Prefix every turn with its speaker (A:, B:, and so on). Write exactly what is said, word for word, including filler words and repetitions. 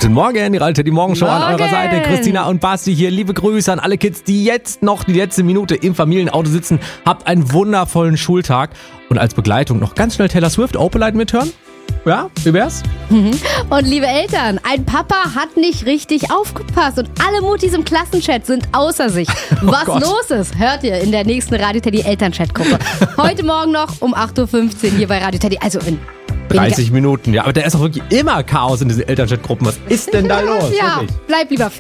A: Guten Morgen, die Radio Teddy Morgenshow an
B: Morgen.
A: eurer Seite. Christina und Basti hier. Liebe Grüße an alle Kids, die jetzt noch die letzte Minute im Familienauto sitzen. Habt einen wundervollen Schultag. Und als Begleitung noch ganz schnell Taylor Swift, Opalite mithören. Ja, wie wär's?
B: Und liebe Eltern, ein Papa hat nicht richtig aufgepasst und alle Muttis im Klassenchat sind außer sich. Was
A: Gott.
B: los ist, hört ihr in der nächsten Radio Teddy Elternchat-Gruppe. Heute Morgen noch um acht Uhr fünfzehn hier bei Radio Teddy. Also in
A: dreißig Minuten, ja. Aber da ist doch wirklich immer Chaos in diesen Elternchat-Gruppen. Was ist denn da los?
B: Ja,
A: Wirklich?
B: bleib lieber fair.